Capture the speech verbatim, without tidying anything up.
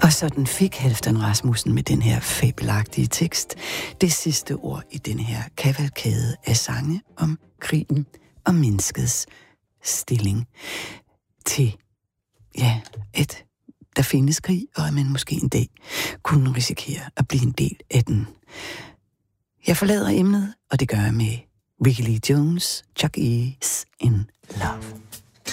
Og sådan fik Halfdan Rasmussen med den her fabelagtige tekst det sidste ord i den her kavalkade af sange om krigen og menneskets stilling til, ja, et, der findes krig, og at man måske en dag kunne risikere at blive en del af den. Jeg forlader emnet, og det gør jeg med Ricky Lee Jones, Chuck E. in Love.